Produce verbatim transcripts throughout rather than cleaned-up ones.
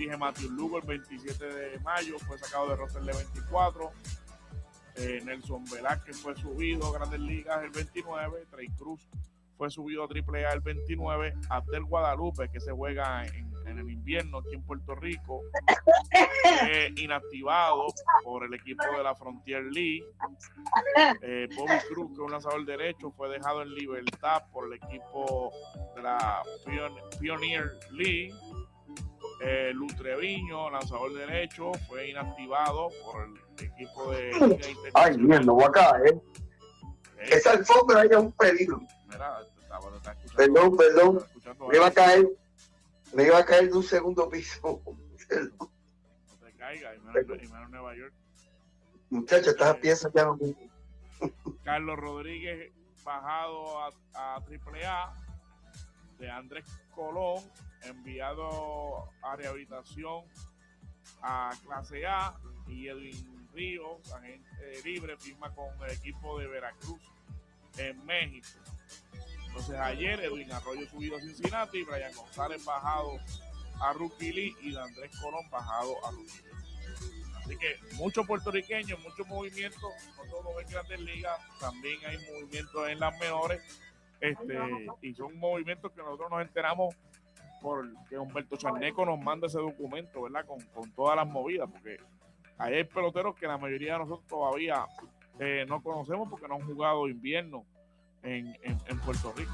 dirige Matthew Lugo el veintisiete de mayo, fue sacado de roster de veinticuatro. Eh, Nelson Velázquez fue subido a Grandes Ligas el veintinueve. Trey Cruz fue subido a Triple A el veintinueve. Abdel Guadalupe, que se juega en, en el invierno aquí en Puerto Rico, fue inactivado por el equipo de la Frontier League. Eh, Bobby Cruz, que es un lanzador derecho, fue dejado en libertad por el equipo de la Pioneer League. Eh, Lu Treviño, lanzador derecho, fue inactivado por el equipo de Liga Internacional. Ay, mierda, voy a caer. ¿eh? Eh, Esa alfombra es un peligro. Mira, está, bueno, está escuchando, perdón, perdón. Está escuchando me iba a caer, me iba a caer de un segundo piso. No te caigas, y menos, y menos en Nueva York. Muchachos, estas eh, piezas ya no. Carlos Rodríguez bajado a, a Triple A. De Andrés Colón, enviado a rehabilitación a Clase A, y Edwin Ríos, agente libre, firma con el equipo de Veracruz en México. Entonces ayer Edwin Arroyo subido a Cincinnati, Brian González bajado a Rookie League y de Andrés Colón bajado a Rookie League. Así que muchos puertorriqueños, muchos movimientos, no solo en Grandes Ligas, también hay movimientos en las menores. Este, y son movimientos que nosotros nos enteramos porque Humberto Charneco nos manda ese documento, ¿verdad? Con, con todas las movidas, porque hay peloteros que la mayoría de nosotros todavía eh, no conocemos porque no han jugado invierno en, en, en Puerto Rico.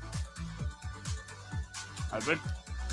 Alberto.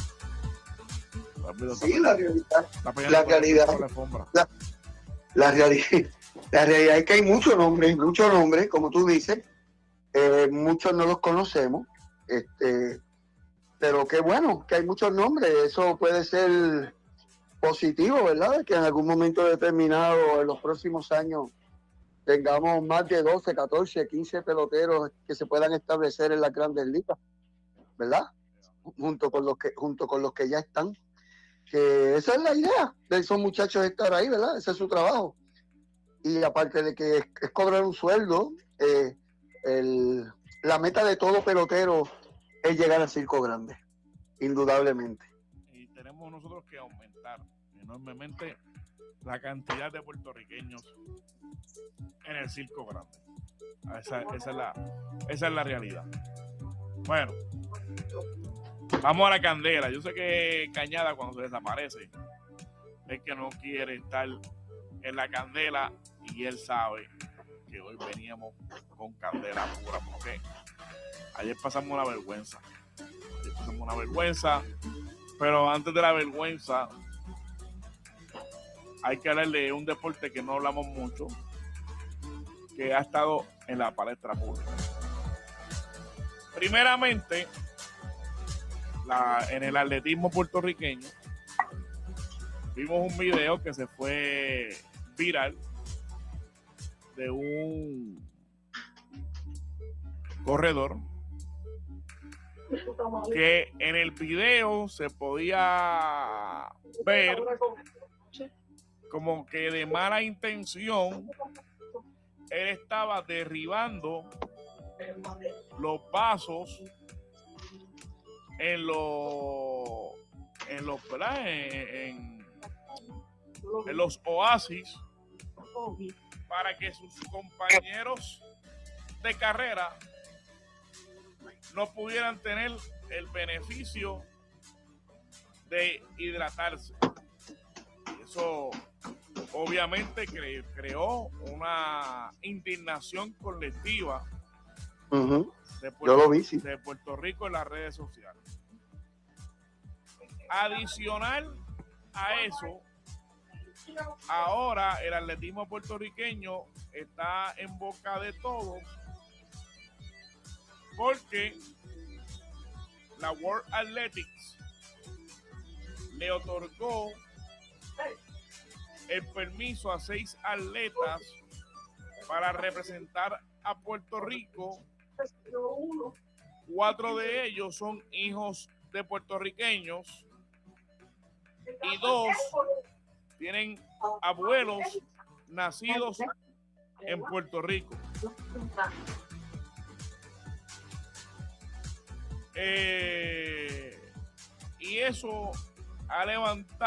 Sí, la realidad. La realidad. La, la, realidad la realidad es que hay muchos nombres, muchos nombres, como tú dices. Eh, muchos no los conocemos, este, pero qué bueno que hay muchos nombres. Eso puede ser positivo, ¿verdad? Que en algún momento determinado en los próximos años tengamos más de doce, catorce, quince peloteros que se puedan establecer en las Grandes Ligas, ¿verdad? Junto con los que, junto con los que ya están. Que esa es la idea de esos muchachos estar ahí, ¿verdad? Ese es su trabajo. Y aparte de que es, es cobrar un sueldo, eh, El, la meta de todo pelotero es llegar al circo grande, indudablemente. Y tenemos nosotros que aumentar enormemente la cantidad de puertorriqueños en el circo grande. Esa, esa, es, la, esa es la realidad. Bueno, vamos a la candela. Yo sé que Cañada, cuando se desaparece, es que no quiere estar en la candela, y él sabe que hoy veníamos con candela pura, porque ayer pasamos una vergüenza. Ayer pasamos una vergüenza, pero antes de la vergüenza hay que hablar de un deporte que no hablamos mucho, que ha estado en la palestra pública. Primeramente, la, en el atletismo puertorriqueño, vimos un video que se fue viral de un corredor que en el video se podía ver como que de mala intención él estaba derribando los vasos en los en los ¿verdad? En, en, en los oasis para que sus compañeros de carrera no pudieran tener el beneficio de hidratarse. Y eso obviamente cre- creó una indignación colectiva uh-huh. de, Puerto, Yo lo vi, sí. de Puerto Rico en las redes sociales. Adicional a eso, ahora el atletismo puertorriqueño está en boca de todos porque la World Athletics le otorgó el permiso a seis atletas para representar a Puerto Rico. Cuatro de ellos son hijos de puertorriqueños y dos tienen abuelos nacidos en Puerto Rico. Eh, y eso ha levantado